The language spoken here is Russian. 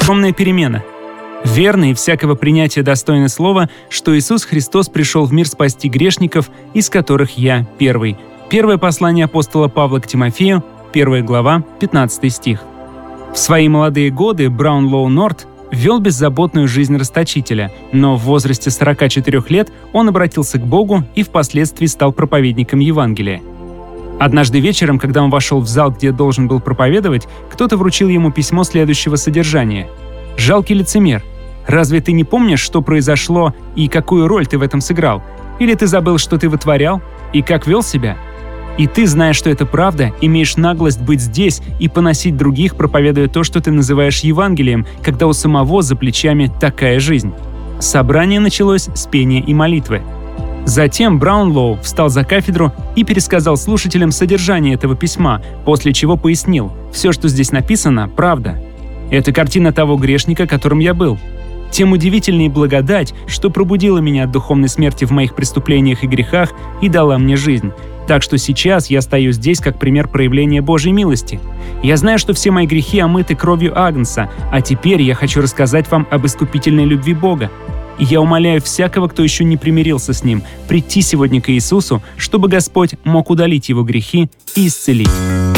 Огромная перемена. Верно и всякого принятия достойно слова, что Иисус Христос пришел в мир спасти грешников, из которых я первый. Первое послание апостола Павла к Тимофею, 1 глава, 15 стих. В свои молодые годы Браунлоу Норт вел беззаботную жизнь расточителя, но в возрасте 44 лет он обратился к Богу и впоследствии стал проповедником Евангелия. Однажды вечером, когда он вошел в зал, где должен был проповедовать, кто-то вручил ему письмо следующего содержания. «Жалкий лицемер, разве ты не помнишь, что произошло и какую роль ты в этом сыграл? Или ты забыл, что ты вытворял и как вел себя? И ты, зная, что это правда, имеешь наглость быть здесь и поносить других, проповедуя то, что ты называешь Евангелием, когда у самого за плечами такая жизнь». Собрание началось с пения и молитвы. Затем Браунлоу встал за кафедру и пересказал слушателям содержание этого письма, после чего пояснил: «Все, что здесь написано, правда. Это картина того грешника, которым я был. Тем удивительнее благодать, что пробудила меня от духовной смерти в моих преступлениях и грехах и дала мне жизнь. Так что сейчас я стою здесь как пример проявления Божьей милости. Я знаю, что все мои грехи омыты кровью Агнца, а теперь я хочу рассказать вам об искупительной любви Бога. И я умоляю всякого, кто еще не примирился с Ним, прийти сегодня к Иисусу, чтобы Господь мог удалить его грехи и исцелить».